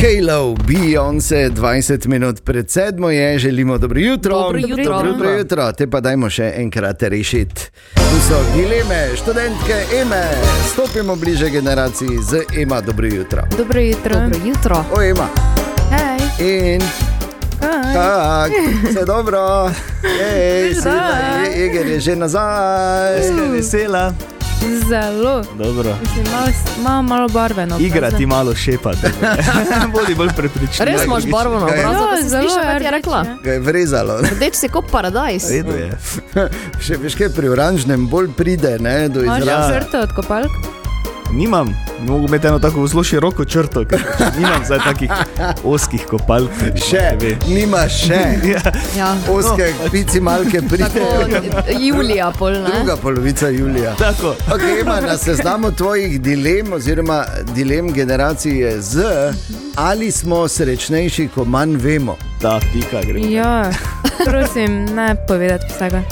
Halo, Beyoncé, 20 minut pred 7 je, želimo dobro jutro. Dobro jutro, te pa dajmo še enkrat rešiti. Tu so dileme študentke Eme, stopimo bliže generaciji z Ema, dobro jutro. Dobro jutro. O, Ema. Hej. In kak, vse dobro. Eger je že nazaj. Vesela. Zelo. Dobro. Mislim, malo barveno. Igra ti malo šepa. Bodi bolj prepričljiv. Res imaš barvo na obrazu, da si sliša, kaj ti je rekla. Ga je vrezalo. Rdeč si kot paradajz. Redu je. Še veš kaj, pri oranžnem bolj pride, ne, do Imaš izraza. črto od kopalk? Nimam, mogu imeti eno tako zelo široko črto, ker nimam zdaj takih oskih kopalk. Nimaš še. Ja. Oske pici malke pridejo. Tako Julija pol, ne? Druga polovica julija. Tako. Ok, Ema, na seznamu tvojih dilem oziroma dilem generacije Z, ali smo srečnejši, ko manj vemo? Da, pika gre. Ja, prosim, ne povedati vsega.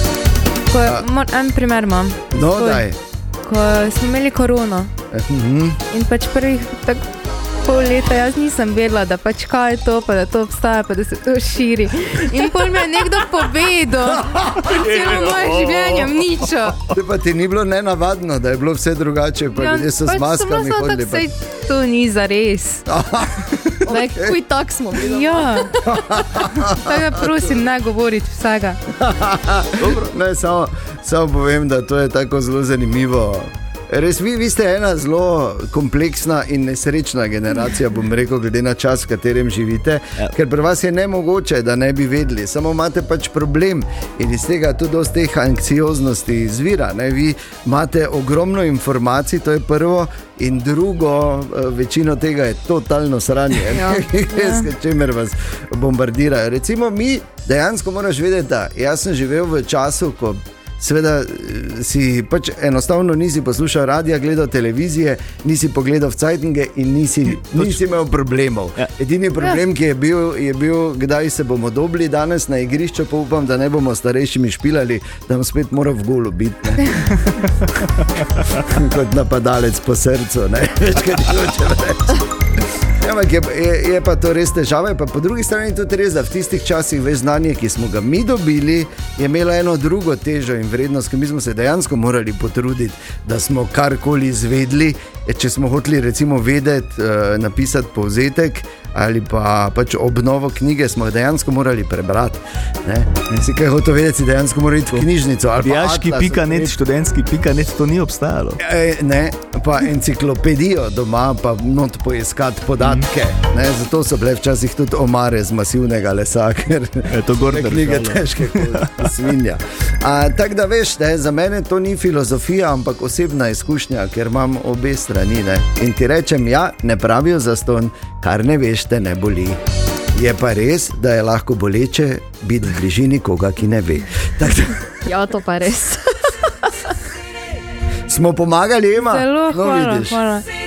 En primer imam. No, daj. Ko smo imeli korono in pač prvih pol leta jaz nisem vedela, da pač kaj je to, pa da to obstaja, pa da se to širi. In pol mi je nekdo povedal in celo moje življenje ničo. To pa ti ni bilo nenavadno, da je bilo vse drugače, pa ljudje so s maskami hodili. Sej to ni zares. Ne, kuj tak smo bili. Ja, tako prosim, ne govoriti vsega. Dobro, ne, samo povem, da to je tako zelo zanimivo. Res, vi ste ena zelo kompleksna in nesrečna generacija, bom rekel, glede na čas, v katerem živite, ker pri vas je nemogoče, da ne bi vedeli, samo imate pač problem in iz tega tudi dosti teh anksioznosti izvira. Ne? Vi imate ogromno informacij, to je prvo, in drugo, večino tega je totalno sranje, s čimer vas bombardirajo. Recimo mi, dejansko moraš vedeti, da jaz sem živel v času, ko seveda si pač enostavno nisi poslušal radija, gledal televizije, nisi pogledal v cajtnge in nisi imel problemov. Edini problem, ki je bil, kdaj se bomo dobili danes na igrišču, pa upam, da ne bomo starejšimi špilali, da bom spet moral v golu biti. Kot napadalec po srcu, ne? Več, kaj ti hočem reči. Je pa to res težava, pa po drugi strani tudi res, da v tistih časih veš znanje, ki smo ga mi dobili, je imelo eno drugo težo in vrednost, ki mi smo se dejansko morali potruditi, da smo karkoli izvedli. Če smo hoteli recimo vedeti, napisati povzetek ali pa pač obnovo knjige, smo dejansko morali prebrati. Ne si kaj hotel vedeti, si dejansko morali iti v knjižnico. Dijaški.net, študentski.net, to ni obstajalo. Ne, pa enciklopedijo doma, pa not poiskati podatke. Ne, zato so bile včasih tudi omare z masivnega lesa, ker to gorne knjige težke kot svinja. Tako da veš, ne, za mene to ni filozofija, ampak osebna izkušnja, ker imam obe strani. Ne. In ti rečem, ja, ne pravijo zastonj, kar ne veš, te ne boli. Je pa res, da je lahko boleče biti v bližini koga, ki ne ve. Ja, to pa res. Smo pomagali, Ema? Zelo, hvala.